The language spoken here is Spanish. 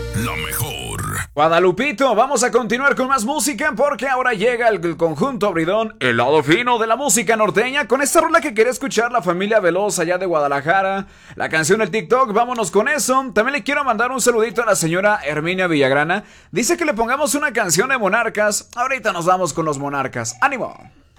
La mejor. Guadalupito, vamos a continuar con más música porque ahora llega el conjunto abridón, el lado fino de la música norteña, con esta rola que quería escuchar la familia Veloz allá de Guadalajara, la canción del TikTok, vámonos con eso. También le quiero mandar un saludito a la señora Herminia Villagrana, dice que le pongamos una canción de Monarcas, ahorita nos vamos con los Monarcas, ánimo.